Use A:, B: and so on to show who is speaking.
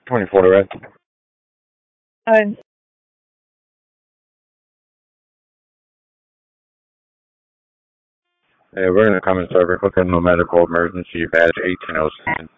A: 24 to red.
B: Hi.
A: We're in a common server. Click on no medical emergency badge 1807.